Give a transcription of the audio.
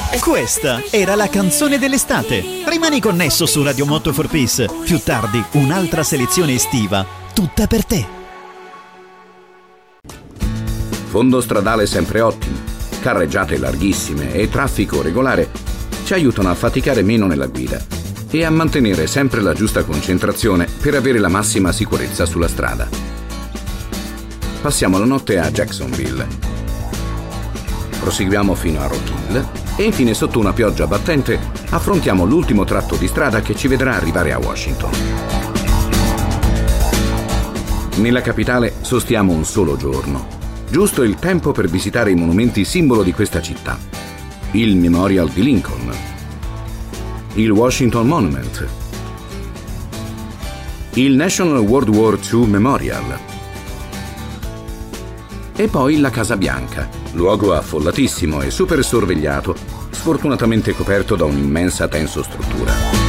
Questa era la canzone dell'estate. Rimani connesso su Radio Moto for Peace. Più tardi un'altra selezione estiva, tutta per te. Fondo stradale sempre ottimo, carreggiate larghissime e traffico regolare ci aiutano a faticare meno nella guida e a mantenere sempre la giusta concentrazione per avere la massima sicurezza sulla strada. Passiamo la notte a Jacksonville. Proseguiamo fino a Rock Hill e infine, sotto una pioggia battente, affrontiamo l'ultimo tratto di strada che ci vedrà arrivare a Washington. Nella capitale sostiamo un solo giorno, giusto il tempo per visitare i monumenti simbolo di questa città: il Memorial di Lincoln, il Washington Monument, il National World War II Memorial e poi la Casa Bianca, luogo affollatissimo e super sorvegliato, sfortunatamente coperto da un'immensa tensostruttura.